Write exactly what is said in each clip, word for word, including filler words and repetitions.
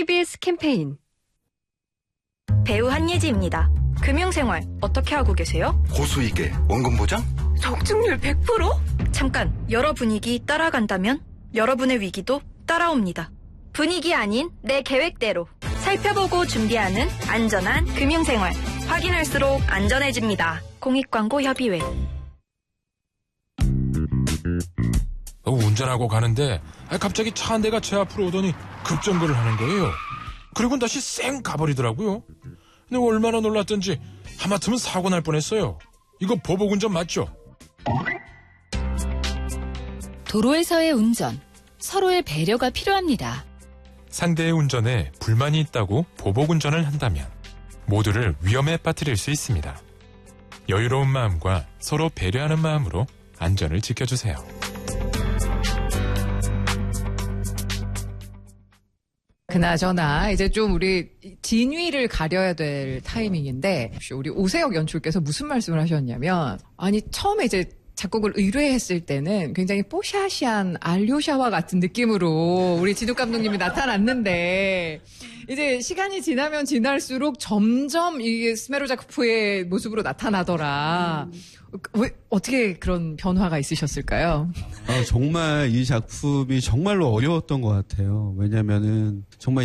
티비에스 캠페인. 배우 한예지입니다. 금융생활 어떻게 하고 계세요? 고수익에 원금 보장? 적중률 백 퍼센트? 잠깐, 여러 분위기 따라간다면 여러분의 위기도 따라옵니다. 분위기 아닌 내 계획대로 살펴보고 준비하는 안전한 금융생활. 확인할수록 안전해집니다. 공익광고협의회. 운전하고 가는데 갑자기 차 한 대가 제 앞으로 오더니 급정거를 하는 거예요. 그리고 다시 쌩 가버리더라고요. 근데 얼마나 놀랐던지 하마터면 사고 날 뻔했어요. 이거 보복운전 맞죠? 도로에서의 운전, 서로의 배려가 필요합니다. 상대의 운전에 불만이 있다고 보복운전을 한다면 모두를 위험에 빠뜨릴 수 있습니다. 여유로운 마음과 서로 배려하는 마음으로 안전을 지켜주세요. 그나저나 이제 좀 우리 진위를 가려야 될 타이밍인데 우리 오세혁 연출께서 무슨 말씀을 하셨냐면 아니 처음에 이제 작곡을 의뢰했을 때는 굉장히 뽀샤시한 알료샤와 같은 느낌으로 우리 진욱 감독님이 나타났는데 이제 시간이 지나면 지날수록 점점 이게 스메로자코프의 모습으로 나타나더라. 음. 왜, 어떻게 그런 변화가 있으셨을까요? 아, 정말 이 작품이 정말로 어려웠던 것 같아요. 왜냐면은 정말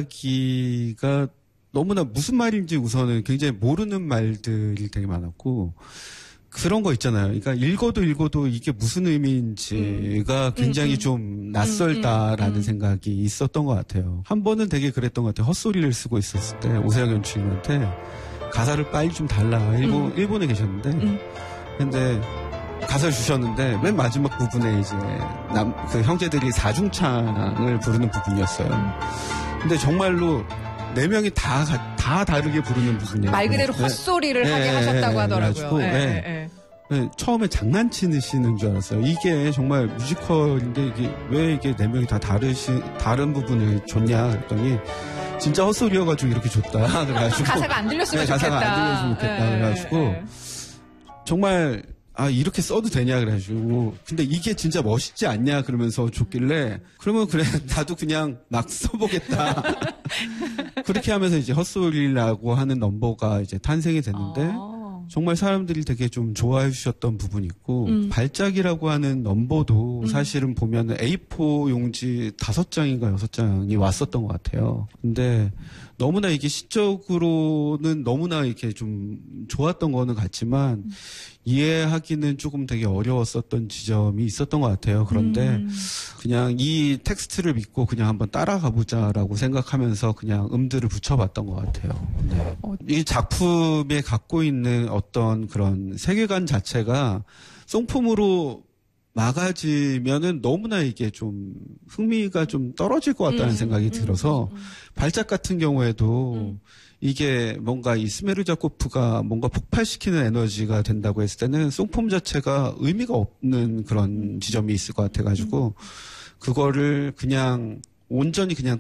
이야기가 너무나 무슨 말인지 우선은 굉장히 모르는 말들이 되게 많았고 그런 거 있잖아요. 그러니까 읽어도 읽어도 이게 무슨 의미인지가 굉장히 음, 좀 낯설다라는 음, 음, 생각이 있었던 것 같아요. 한 번은 되게 그랬던 것 같아요. 헛소리를 쓰고 있었을 때 오세영 연출님한테 가사를 빨리 좀 달라. 일본, 음. 일본에 계셨는데 음. 근데 가사를 주셨는데 맨 마지막 부분에 이제 남, 그 형제들이 사중창을 부르는 부분이었어요. 근데 정말로 네 명이 다, 다 다르게 부르는 부분이에요. 말 그대로 헛소리를 네. 하게 네. 하셨다고 네. 하더라고요. 네. 네. 네. 네. 처음에 장난치시는 줄 알았어요. 이게 정말 뮤지컬인데 이게 왜 이게 네 명이 다 다르시, 다른 부분을 줬냐 그랬더니 진짜 헛소리여가지고 이렇게 줬다. 그래가지고. 가사가 안 들렸으면 네, 좋겠다. 가사가 안 들렸으면 좋겠다. 네. 그래가지고 정말 아 이렇게 써도 되냐 그래가지고 근데 이게 진짜 멋있지 않냐 그러면서 줬길래 그러면 그래 나도 그냥 막 써보겠다 그렇게 하면서 이제 헛소리라고 하는 넘버가 이제 탄생이 됐는데 아. 정말 사람들이 되게 좀 좋아해 주셨던 부분이 있고 음. 발작이라고 하는 넘버도 음. 사실은 보면 에이포 용지 다섯 장인가 여섯 장이 왔었던 것 같아요. 근데 너무나 이게 시적으로는 너무나 이렇게 좀 좋았던 거는 같지만 음. 이해하기는 조금 되게 어려웠었던 지점이 있었던 것 같아요. 그런데 음. 그냥 이 텍스트를 믿고 그냥 한번 따라가 보자라고 생각하면서 그냥 음들을 붙여봤던 것 같아요. 네. 어. 이 작품에 갖고 있는 어떤 그런 세계관 자체가 송폼으로 막아지면은 너무나 이게 좀 흥미가 좀 떨어질 것 같다는 음, 생각이 음, 들어서 음, 음. 발작 같은 경우에도 음. 이게 뭔가 이 스메르자코프가 뭔가 폭발시키는 에너지가 된다고 했을 때는 송폼 자체가 의미가 없는 그런 지점이 있을 것 같아가지고 그거를 그냥 온전히 그냥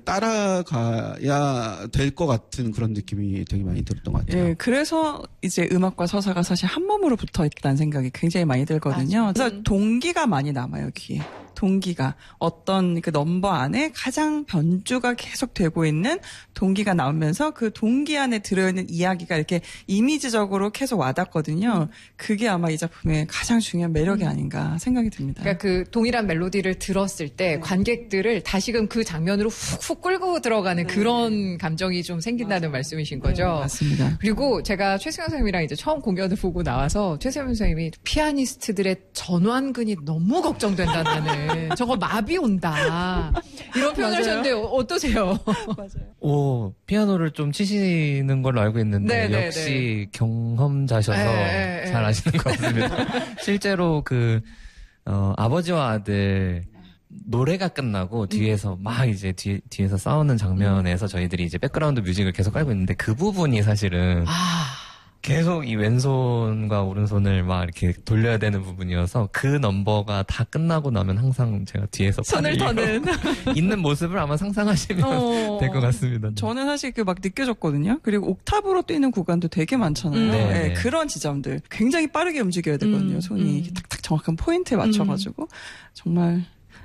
따라가야 될 것 같은 그런 느낌이 되게 많이 들었던 것 같아요. 예, 그래서 이제 음악과 서사가 사실 한 몸으로 붙어 있다는 생각이 굉장히 많이 들거든요. 맞아. 그래서 동기가 많이 남아요, 귀에. 동기가. 어떤 그 넘버 안에 가장 변주가 계속 되고 있는 동기가 나오면서 그 동기 안에 들어있는 이야기가 이렇게 이미지적으로 계속 와닿거든요. 음. 그게 아마 이 작품의 가장 중요한 매력이 음. 아닌가 생각이 듭니다. 그러니까 그 동일한 멜로디를 들었을 때 네. 관객들을 다시금 그 장면으로 훅훅 끌고 들어가는 네. 그런 감정이 좀 생긴다는 맞아요. 말씀이신 거죠. 네, 맞습니다. 그리고 제가 최승현 선생님이랑 이제 처음 공연을 보고 나와서 최승현 선생님이 피아니스트들의 전완근이 너무 걱정된다는 저거 마비 온다. 이런 표현을 하셨는데 어떠세요? 맞아요. 오, 피아노를 좀 치시는 걸로 알고 있는데 네네네. 역시 경험자셔서 에에에. 잘 아시는 것 같습니다. 실제로 그 어, 아버지와 아들 노래가 끝나고 뒤에서 음. 막 이제 뒤, 뒤에서 싸우는 장면에서 저희들이 이제 백그라운드 뮤직을 계속 깔고 있는데 그 부분이 사실은 아. 계속 이 왼손과 오른손을 막 이렇게 돌려야 되는 부분이어서 그 넘버가 다 끝나고 나면 항상 제가 뒤에서 손을 터는 있는 모습을 아마 상상하시면 어... 될 것 같습니다. 저는 사실 그 막 느껴졌거든요. 그리고 옥탑으로 뛰는 구간도 되게 많잖아요. 음. 네, 네, 그런 지점들 굉장히 빠르게 움직여야 되거든요. 음. 손이 음. 탁탁 정확한 포인트에 맞춰가지고 음. 정말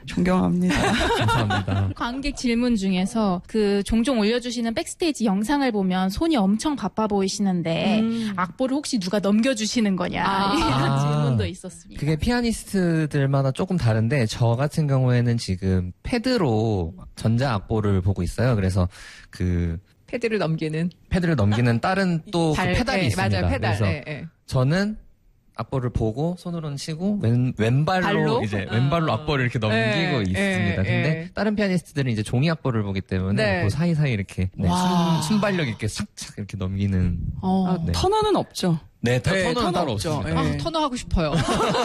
존경합니다. 감사합니다. 관객 질문 중에서 그 종종 올려주시는 백스테이지 영상을 보면 손이 엄청 바빠 보이시는데 음. 악보를 혹시 누가 넘겨주시는 거냐 아. 이런 아. 질문도 있었습니다. 그게 피아니스트들마다 조금 다른데 저 같은 경우에는 지금 패드로 전자 악보를 보고 있어요. 그래서 그 패드를 넘기는 패드를 넘기는 다른 또 발, 그 페달이 네, 있습니다. 맞아요, 페달. 그래서 네, 네. 저는 악보를 보고 손으로는 치고 왼 왼발로 발로? 이제 왼발로 어. 악보를 이렇게 넘기고 네, 있습니다. 네, 근데 네. 다른 피아니스트들은 이제 종이 악보를 보기 때문에 네. 그 사이 사이 이렇게 네, 순, 순발력 있게 싹싹 이렇게 넘기는. 어. 아, 네. 터너는 없죠. 네, 터, 네, 터너는 터너 따로 없죠. 없습니다. 네. 아, 터너 하고 싶어요.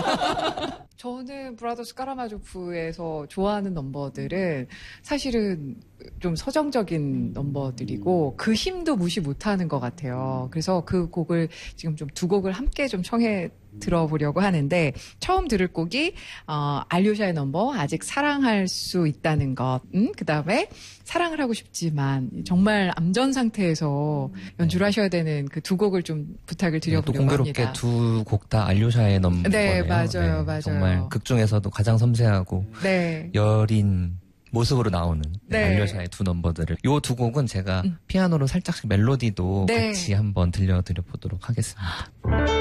저는 브라더스 카라마조프에서 좋아하는 넘버들은 사실은 좀 서정적인 넘버들이고 그 힘도 무시 못하는 것 같아요. 그래서 그 곡을 지금 좀 두 곡을 함께 좀 청해 들어보려고 하는데 처음 들을 곡이 어, 알료샤의 넘버 아직 사랑할 수 있다는 것, 음? 그 다음에 사랑을 하고 싶지만 정말 암전 상태에서 연주를 하셔야 되는 그 두 곡을 좀 부탁을 네, 또 드려보려고 공교롭게 합니다. 두 곡 다 알료샤의 넘버네요. 네, 맞아요, 맞아요. 정말 극 중에서도 가장 섬세하고 네. 여린 모습으로 나오는 네. 알료샤의 두 넘버들을 요 두 곡은 제가 음. 피아노로 살짝씩 멜로디도 네. 같이 한번 들려드려 보도록 하겠습니다.